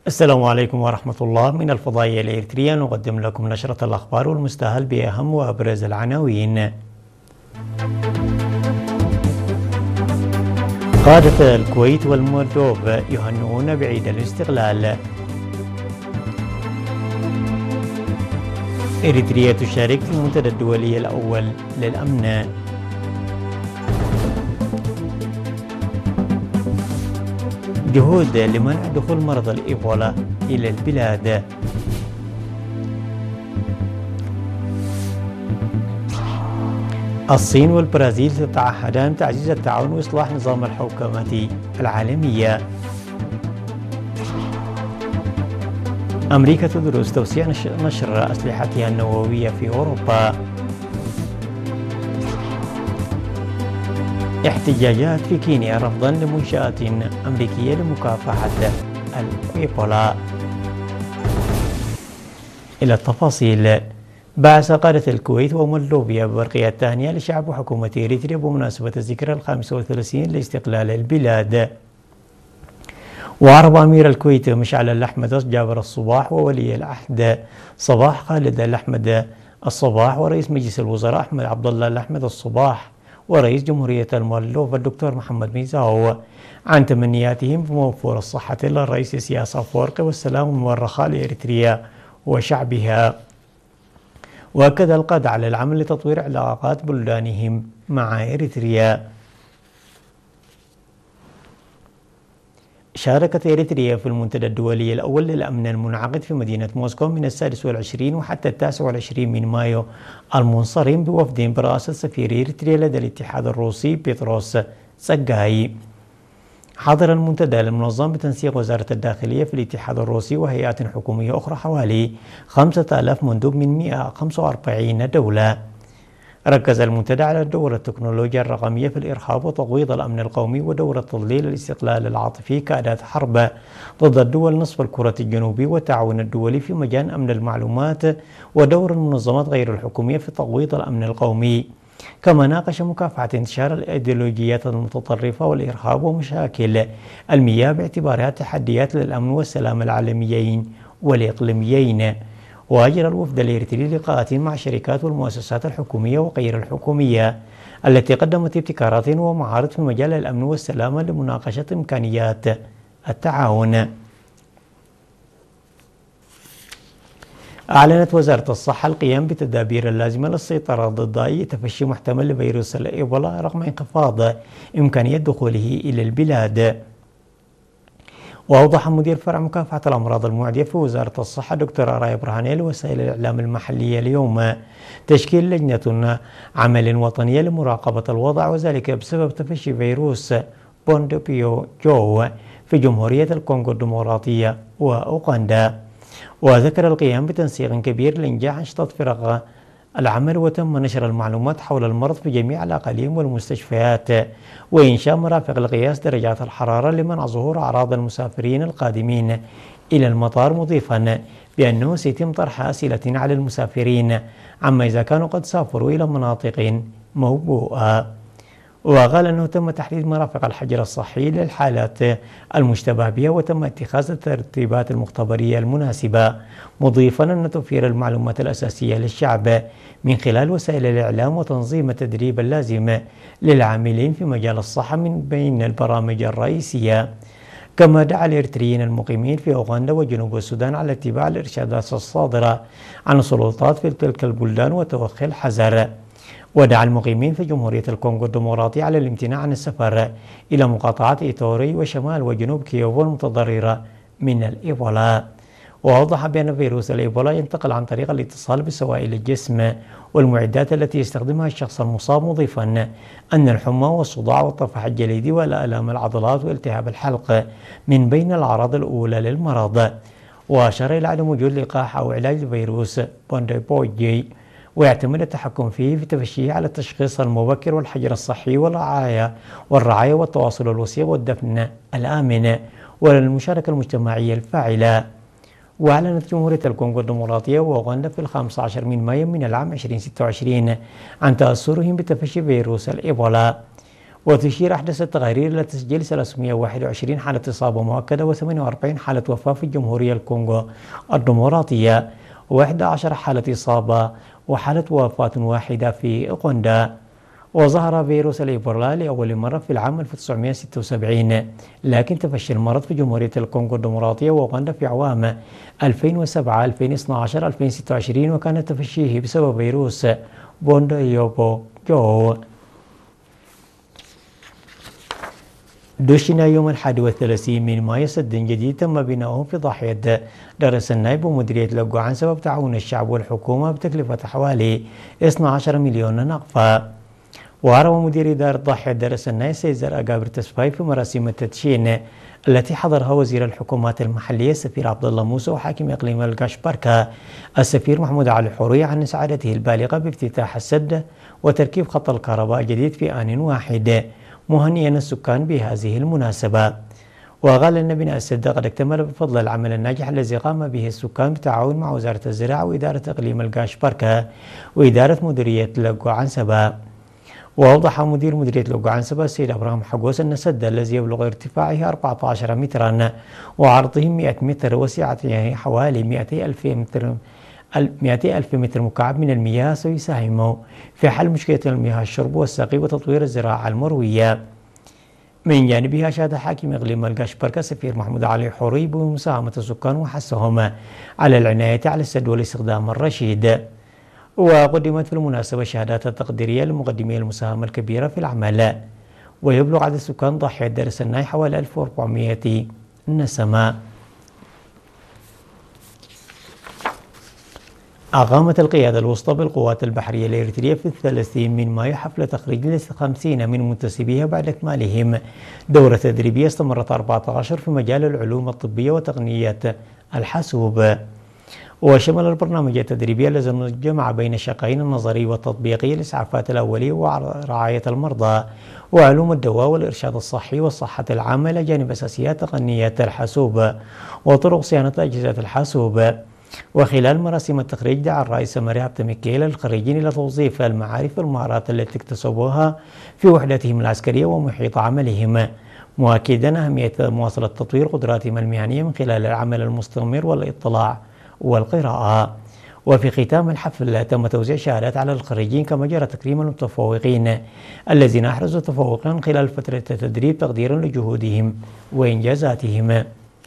السلام عليكم ورحمة الله. من الفضائية الإريترية نقدم لكم نشرة الأخبار والمستهل بأهم وأبرز العناوين. قادة الكويت والمولدوف يهنئون بعيد الاستقلال. إريتريا تشارك في المنتدى الدولي الأول للأمن. جهود لمنع دخول مرض الإيبولا إلى البلاد. الصين والبرازيل تتعهدان تعزيز التعاون وإصلاح نظام الحوكمة العالمية. أمريكا تدرس توسيع نشر أسلحتها النووية في أوروبا. احتجاجات في كينيا رفضا لمنشآت أمريكية لمكافحة الإيبولا. إلى التفاصيل. بعث قادة الكويت ومولدوفيا ببرقية التهنئة لشعب وحكومة إريتريا بمناسبة الذكرى 35 لاستقلال البلاد. وعرب أمير الكويت مشعل الأحمد جابر الصباح وولي العهد صباح خالد الأحمد الصباح ورئيس مجلس الوزراء أحمد عبد الله الأحمد الصباح ورئيس جمهورية المولدوف الدكتور محمد ميزاو عن تمنياتهم بموفور الصحة للرئيس إسياس أفورقي والسلام والرخاء لإريتريا وشعبها. وأكد القادة على العمل لتطوير علاقات بلدانهم مع إريتريا. شاركت إريتريا في المنتدى الدولي الأول للأمن المنعقد في مدينة موسكو من 26 وحتى 29 من مايو المنصرم بوفد برئاسة سفير إريتريا لدى الاتحاد الروسي بيتروس ساغاي. حضر المنتدى المنظم بتنسيق وزارة الداخلية في الاتحاد الروسي وهيئات حكومية أخرى حوالي 5000 مندوب من 145 دولة. ركز المنتدى على دور التكنولوجيا الرقمية في الإرهاب وتقويض الأمن القومي ودور تضليل الاستقلال العاطفي كأداة حرب ضد الدول نصف الكرة الجنوبي والتعاون الدولي في مجال أمن المعلومات ودور المنظمات غير الحكومية في تقويض الأمن القومي. كما ناقش مكافحة انتشار الأيديولوجيات المتطرفة والإرهاب ومشاكل المياه باعتبارها تحديات للأمن والسلام العالميين والإقليميين. وأجرى الوفد الإريتري لقاءات مع الشركات والمؤسسات الحكومية وغير الحكومية التي قدمت ابتكارات ومعارض في مجال الأمن والسلامة لمناقشة إمكانيات التعاون. أعلنت وزارة الصحة القيام بالتدابير اللازمة للسيطرة ضد أي تفشي محتمل لفيروس الإيبولا رغم انخفاض إمكانية دخوله إلى البلاد. وأوضح مدير فرع مكافحة الأمراض المعدية في وزارة الصحة دكتور راي برهاني لوسائل الإعلام المحلية اليوم تشكيل لجنة عمل وطنية لمراقبة الوضع وذلك بسبب تفشي فيروس بوندوبيو جو في جمهورية الكونغو الديمقراطية وأوغندا. وذكر القيام بتنسيق كبير لإنجاح أنشطة فرق العمل وتم نشر المعلومات حول المرض في جميع الأقاليم والمستشفيات وإنشاء مرافق لقياس درجات الحرارة لمنع ظهور أعراض المسافرين القادمين إلى المطار مضيفا بأنه سيتم طرح أسئلة على المسافرين عما إذا كانوا قد سافروا إلى مناطق موبوءة. وقال أنه تم تحديد مرافق الحجر الصحي للحالات المشتبه بها وتم اتخاذ الترتيبات المختبرية المناسبة مضيفا أن توفير المعلومات الأساسية للشعب من خلال وسائل الإعلام وتنظيم التدريب اللازم للعاملين في مجال الصحة من بين البرامج الرئيسية. كما دعا الإريتريين المقيمين في أوغندا وجنوب السودان على اتباع الإرشادات الصادرة عن السلطات في تلك البلدان وتوخي الحذر. ودعا المقيمين في جمهورية الكونغو الديمقراطية على الامتناع عن السفر إلى مقاطعات إيتوري وشمال وجنوب كيوفو المتضررة من الإيبولا. وأوضح بأن فيروس الإيبولا ينتقل عن طريق الاتصال بسوائل الجسم والمعدات التي يستخدمها الشخص المصاب مضيفا أن الحمى والصداع والطفح الجليدي والآلام العضلات والتهاب الحلق من بين الأعراض الأولى للمرض. وأشار إلى عدم وجود لقاح أو علاج لفيروس بوندوبيو ويعتمد التحكم فيه في تفشيه على التشخيص المبكر والحجر الصحي والرعاية والتواصل الوثيق والدفن الآمن والمشاركة المجتمعية الفاعلة. وأعلنت جمهورية الكونغو الديمقراطية وأوغندا في 15 من مايو من العام 2026 عن تأثرهم بتفشي فيروس الإيبولا. وتشير أحدث التقارير إلى تسجيل 321 حالة إصابة مؤكدة و48 حالة وفاة في جمهورية الكونغو الديمقراطية، و11 حالة إصابة وحالة وفاة واحدة في أوغندا. وظهر فيروس الإيبولا لأول مرة في العام 1976، لكن تفشي المرض في جمهورية الكونغو الديمقراطية وأوغندا في أعوام 2007 2012 2026، وكان تفشيه بسبب فيروس بونديوبو جو. دشن يوم 31 من مايو سد جديد تم بناؤه في ضاحية دار السناي بمديرية لقو عن سبب تعاون الشعب والحكومة بتكلفة حوالي 12 مليون نقفة. وعرب مدير إدارة ضاحية دار السناي سيزر أقابر تسفاي في مراسم التدشين التي حضرها وزير الحكومات المحلية السفير عبد الله موسى وحاكم إقليم القشبركة السفير محمود علي الحوري عن سعادته البالغة بافتتاح السد وتركيب خط الكهرباء الجديد في آن واحد، مهنئا السكان بهذه المناسبة. وقال أن بناء السد قد اكتمل بفضل العمل الناجح الذي قام به السكان بالتعاون مع وزارة الزراعة وإدارة إقليم القشبركة وإدارة مديرية لقو عنسبة. وأوضح مدير مديرية لقو عنسبة السيد إبراهيم حقوس أن السد الذي يبلغ ارتفاعه 14 مترا وعرضه 100 متر وسعته حوالي 200 ألف متر مكعب من المياه سيساهم في حل مشكلة المياه الشرب والسقي وتطوير الزراعة المروية. من جانبها أشاد حاكم إقليم القشبركة السفير محمود علي الحوري بمساهمة السكان وحثهم على العناية على السد والاستخدام الرشيد. وقدمت في المناسبة شهادات تقديرية لمقدمي المساهمة الكبيرة في العمل. ويبلغ عدد سكان ضاحية دار السناي حوالي 1400 نسمة. أقامت القيادة الوسطى بالقوات البحرية الإريترية في 30 من مايو حفل تخريج 50 من منتسبيها بعد إكمالهم دورة تدريبية استمرت 14 أشهر في مجال العلوم الطبية وتقنية الحاسوب. وشمل البرنامج التدريبي الذي جمع بين الشقين النظري والتطبيقي الإسعافات الأولية ورعاية المرضى وعلوم الدواء والإرشاد الصحي والصحة العامة إلى جانب أساسيات تقنية الحاسوب وطرق صيانة أجهزة الحاسوب. وخلال مراسم التخريج دعا الرئيس ماري عبد ميكيل الخريجين إلى توظيف المعارف والمهارات التي اكتسبوها في وحدتهم العسكرية ومحيط عملهم، مؤكدا أهمية مواصلة تطوير قدراتهم المهنية من خلال العمل المستمر والاطلاع والقراءة. وفي ختام الحفل تم توزيع شهادات على الخريجين كما جرى تكريم المتفوقين الذين أحرزوا تفوقا خلال فترة التدريب تقديرا لجهودهم وإنجازاتهم.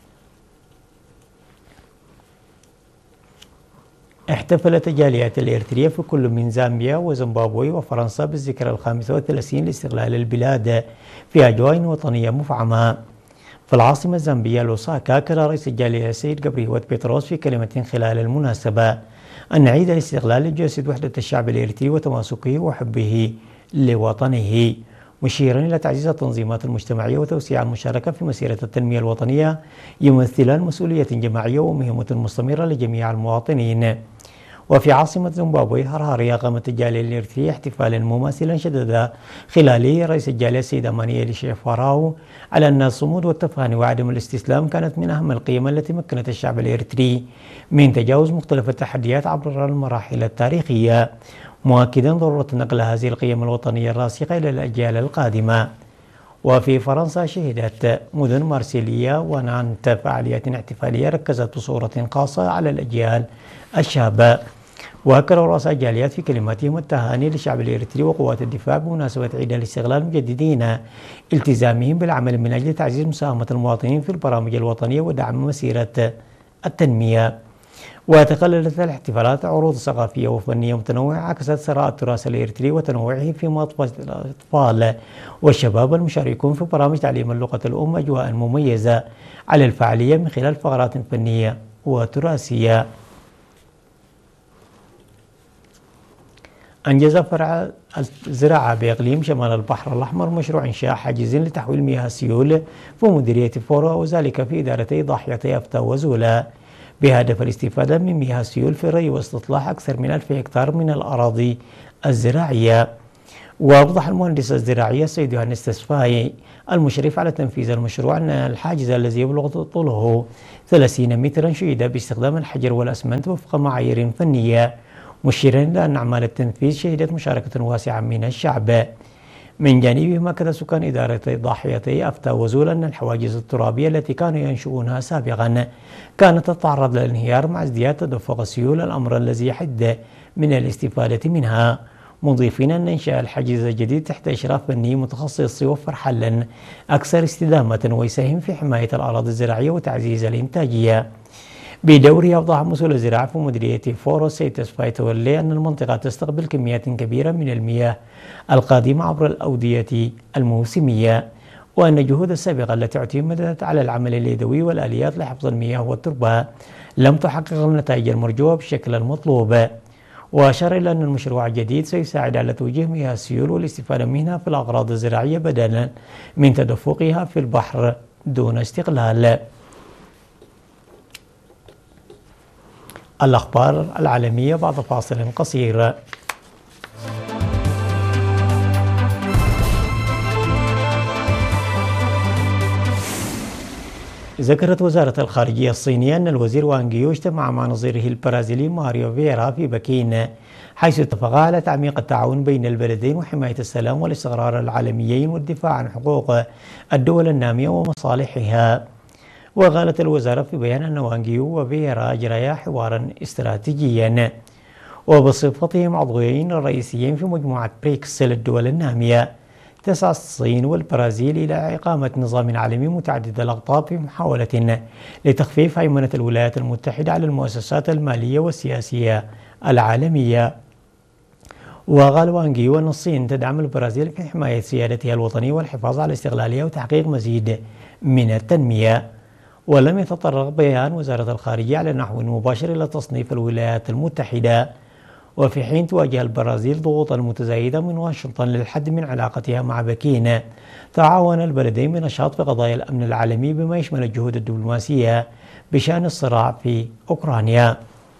احتفلت الجاليات الإريترية في كل من زامبيا وزيمبابوي وفرنسا بالذكرى 35 لاستقلال البلاد في أجواء وطنية مفعمة. في العاصمة الزامبية لوساكا كان رئيس الجالية السيد جابريوات بيتروس في كلمة خلال المناسبة أن عيد الاستقلال يجسد وحدة الشعب الإريتري وتماسكه وحبه لوطنه، مشيرا إلى تعزيز التنظيمات المجتمعية وتوسيع المشاركة في مسيرة التنمية الوطنية يمثلان مسؤولية جماعية ومهمة مستمرة لجميع المواطنين. وفي عاصمة زيمبابوي هراري قامت الجالية الإريترية احتفالا مماثلا شدد خلاله رئيس الجالية السيد أمانييل شيفاراو على أن الصمود والتفاني وعدم الاستسلام كانت من أهم القيم التي مكنت الشعب الإريتري من تجاوز مختلف التحديات عبر المراحل التاريخية، مؤكدا ضرورة نقل هذه القيم الوطنية الراسخة إلى الأجيال القادمة. وفي فرنسا شهدت مدن مارسيليا ونانت فعاليات احتفالية ركزت بصورة خاصة على الأجيال الشابة. وأكد رؤساء الجاليات في كلماتهم التهاني للشعب الإريتري وقوات الدفاع بمناسبة عيد الاستقلال مجددين التزامهم بالعمل من أجل تعزيز مساهمة المواطنين في البرامج الوطنية ودعم مسيرة التنمية. وتخللت الاحتفالات عروض ثقافية وفنية متنوعة عكست ثراء التراث الإريتري وتنوعه في مواطنة الأطفال والشباب المشاركون في برامج تعليم اللغة الأم أجواء مميزة على الفعالية من خلال فقرات فنية وتراثية. أنجز فرع الزراعة بإقليم شمال البحر الأحمر مشروع إنشاء حاجز لتحويل مياه السيول في مديرية فورو وذلك في إدارتي ضاحيتي أفتا وزولا بهدف الاستفادة من مياه السيول في الري واستطلاع أكثر من 1000 هكتار من الأراضي الزراعية. وأوضح المهندس الزراعي السيد يوهانس تسفاي المشرف على تنفيذ المشروع أن الحاجز الذي يبلغ طوله 30 مترا شيد باستخدام الحجر والأسمنت وفق معايير فنية، مشيرا إلى أن أعمال التنفيذ شهدت مشاركة واسعة من الشعب. من جانبهم أكد سكان إدارة ضاحيتي أفتى وزول أن الحواجز الترابية التي كانوا ينشؤونها سابقا كانت تتعرض للانهيار مع ازدياد تدفق السيول، الأمر الذي يحد من الاستفادة منها، مضيفين أن إنشاء الحاجز الجديد تحت إشراف فني متخصص يوفر حلا أكثر استدامة ويساهم في حماية الأراضي الزراعية وتعزيز الإنتاجية. بدوره أوضح مسؤول الزراعة في مديرية فورو السيد تسفاي تولي أن المنطقة تستقبل كميات كبيرة من المياه القادمة عبر الأودية الموسمية، وأن الجهود السابقة التي اعتمدت على العمل اليدوي والآليات لحفظ المياه والتربة لم تحقق النتائج المرجوة بالشكل المطلوب. وأشار إلى أن المشروع الجديد سيساعد على توجيه مياه السيول والاستفادة منها في الأغراض الزراعية بدلا من تدفقها في البحر دون استغلال. الأخبار العالمية بعد فاصل قصير. ذكرت وزارة الخارجية الصينية أن الوزير وانغ يو اجتمع مع نظيره البرازيلي ماريو فييرا في بكين، حيث اتفقا على تعميق التعاون بين البلدين وحماية السلام والاستقرار العالميين والدفاع عن حقوق الدول النامية ومصالحها. وقالت الوزارة في بيان أن وانغ يو وفييرا أجريا حوارا استراتيجيا وبصفتهم عضوين رئيسيين في مجموعة بريكس للدول النامية، تسعى الصين والبرازيل إلى إقامة نظام عالمي متعدد الأقطاب في محاولة لتخفيف هيمنة الولايات المتحدة على المؤسسات المالية والسياسية العالمية. وقال وانغ يو أن الصين تدعم البرازيل في حماية سيادتها الوطنية والحفاظ على استقلالها وتحقيق مزيد من التنمية. ولم يتطرق بيان وزارة الخارجية على نحو مباشر إلى تصنيف الولايات المتحدة، وفي حين تواجه البرازيل ضغوطا متزايدة من واشنطن للحد من علاقتها مع بكين، تعاون البلدين بنشاط في قضايا الأمن العالمي بما يشمل الجهود الدبلوماسية بشأن الصراع في أوكرانيا.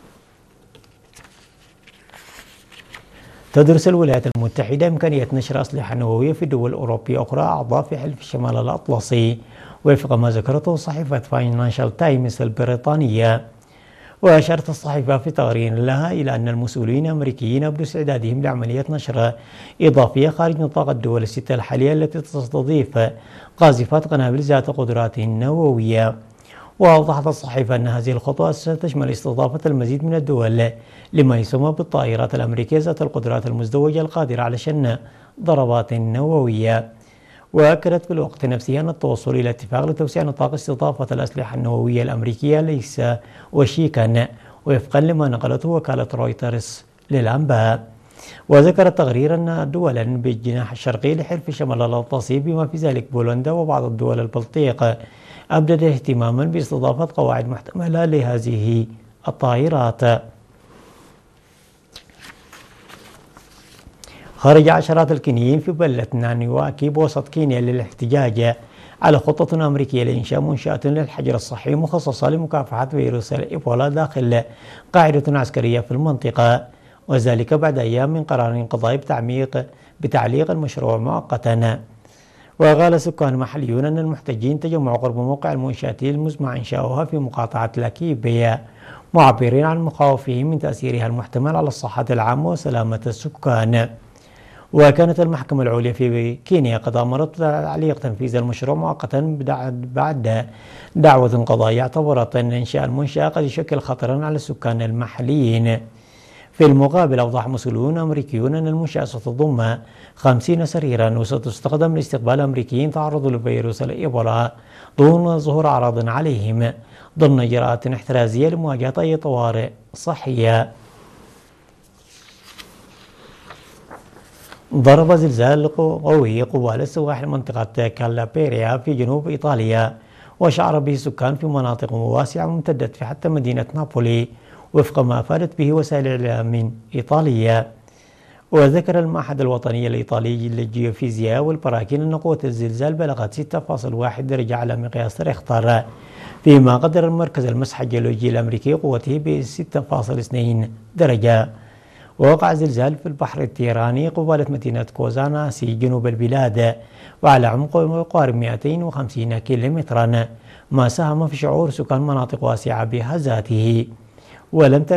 تدرس الولايات المتحدة إمكانية نشر أسلحة نووية في دول أوروبية أخرى أعضاء في حلف الشمال الأطلسي، وفق ما ذكرته صحيفة فاينانشال تايمز البريطانية. وأشارت الصحيفة في تقرير لها إلى أن المسؤولين الأمريكيين أبدوا استعدادهم لعملية نشر إضافية خارج نطاق الدول الستة الحالية التي تستضيف قاذفات قنابل ذات قدرات نووية. وأوضحت الصحيفة أن هذه الخطوة ستشمل استضافة المزيد من الدول لما يسمى بالطائرات الأمريكية ذات القدرات المزدوجة القادرة على شن ضربات نووية. وأكدت في الوقت نفسه أن التوصل إلى اتفاق لتوسيع نطاق استضافة الأسلحة النووية الأمريكية ليس وشيكا، وفقا لما نقلته وكالة رويترز للأنباء. وذكر التقرير أن دولا بالجناح الشرقي لحلف شمال الأطلسي بما في ذلك بولندا وبعض الدول البلطيق أبدت اهتماما باستضافة قواعد محتملة لهذه الطائرات. خرج عشرات الكينيين في بلدة نانيواكي بوسط كينيا للاحتجاج على خطة أمريكية لإنشاء منشأة للحجر الصحي مخصصة لمكافحة فيروس الإيبولا داخل قاعدة عسكرية في المنطقة، وذلك بعد أيام من قرار قضائي بتعليق المشروع مؤقتا. وقال سكان محليون أن المحتجين تجمعوا قرب موقع المنشأة المزمع إنشاؤها في مقاطعة لاكيبيا، معبرين عن مخاوفهم من تأثيرها المحتمل على الصحة العامة وسلامة السكان. وكانت المحكمة العليا في كينيا قد أمرت بتعليق تنفيذ المشروع مؤقتا بعد دعوة قضائية اعتبرت أن إنشاء المنشأة قد يشكل خطرا على السكان المحليين. في المقابل أوضح مسؤولون أمريكيون أن المنشأة ستضم 50 سريرا وستستخدم لاستقبال أمريكيين تعرضوا لفيروس الإيبولا دون ظهور أعراض عليهم، ضمن إجراءات احترازية لمواجهة أي طوارئ صحية. ضرب زلزال قوي قوال السواحل منطقة كالابيريا في جنوب إيطاليا، وشعر به السكان في مناطق واسعة ممتدة في حتى مدينة نابولي، وفق ما أفادت به وسائل الإعلام إيطالية. وذكر المعهد الوطني الإيطالي للجيوفيزياء والبراكين أن قوة الزلزال بلغت 6.1 درجة على مقياس ريختر، فيما قدر المركز المسح الجيولوجي الأمريكي قوته ب 6.2 درجة. ووقع زلزال في البحر التيراني قبالة مدينة كوزاناسي جنوب البلاد، وعلى عمق يقارب 250 كيلومترا، ما ساهم في شعور سكان مناطق واسعة بهزاته. ولم